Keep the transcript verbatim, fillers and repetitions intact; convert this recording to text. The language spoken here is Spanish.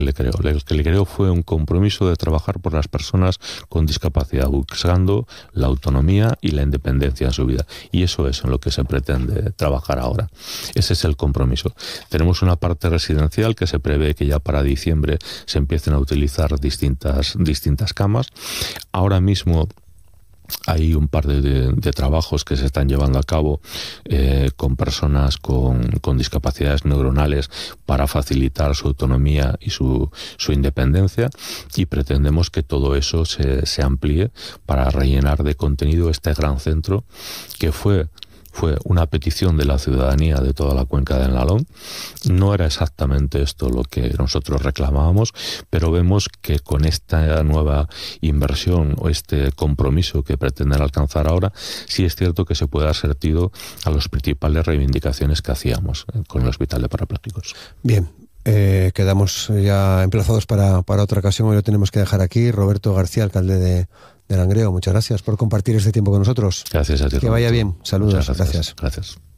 le creó. El que le creó fue un compromiso de trabajar por las personas con discapacidad, buscando la autonomía y la independencia en su vida. Y eso es en lo que se pretende trabajar ahora. Ese es el compromiso. Tenemos una parte residencial que se prevé que ya para diciembre se empiecen a utilizar distintas, distintas camas. Ahora mismo hay un par de, de, de trabajos que se están llevando a cabo eh, con personas con, con discapacidades neuronales para facilitar su autonomía y su, su independencia, y pretendemos que todo eso se, se amplíe para rellenar de contenido este gran centro que fue Fue una petición de la ciudadanía de toda la cuenca del Nalón. No era exactamente esto lo que nosotros reclamábamos, pero vemos que con esta nueva inversión o este compromiso que pretenden alcanzar ahora, sí es cierto que se puede dar sentido a las principales reivindicaciones que hacíamos con el Hospital de Parapléjicos. Bien. Eh, quedamos ya emplazados para, para otra ocasión. Hoy lo tenemos que dejar aquí. Roberto García, alcalde de, de Langreo, muchas gracias por compartir este tiempo con nosotros. Gracias a ti, que Roberto. vaya bien. Saludos. Muchas gracias. Gracias. Gracias.